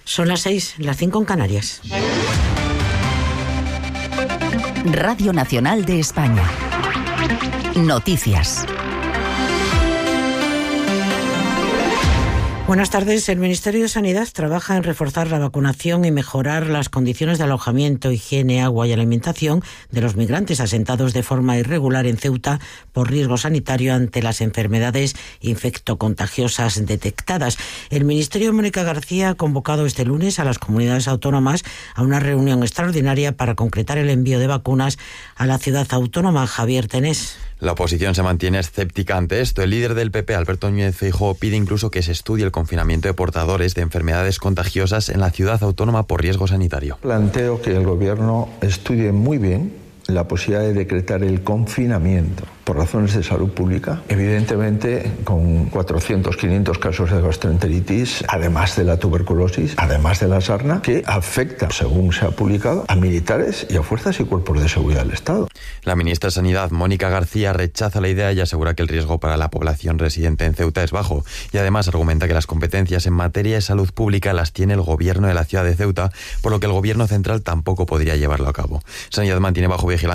Son las 6, las 5 en Canarias. Radio Nacional de España. Noticias. Buenas tardes. El Ministerio de Sanidad trabaja en reforzar la vacunación y mejorar las condiciones de alojamiento, higiene, agua y alimentación de los migrantes asentados de forma irregular en Ceuta por riesgo sanitario ante las enfermedades infectocontagiosas detectadas. El Ministerio de Mónica García ha convocado este lunes a las comunidades autónomas a una reunión extraordinaria para concretar el envío de vacunas a la ciudad autónoma. Javier Tenés. La oposición se mantiene escéptica ante esto. El líder del PP, Alberto Núñez Feijóo, pide incluso que se estudie el confinamiento de portadores de enfermedades contagiosas en la ciudad autónoma por riesgo sanitario. Planteo que el Gobierno estudie muy bien la posibilidad de decretar el confinamiento por razones de salud pública, evidentemente con 400, 500 casos de gastroenteritis, además de la tuberculosis, además de la sarna, que afecta, según se ha publicado, a militares y a fuerzas y cuerpos de seguridad del Estado. La ministra de Sanidad, Mónica García, rechaza la idea y asegura que el riesgo para la población residente en Ceuta es bajo, y además argumenta que las competencias en materia de salud pública las tiene el Gobierno de la ciudad de Ceuta, por lo que el Gobierno central tampoco podría llevarlo a cabo. Sanidad mantiene bajo vigilancia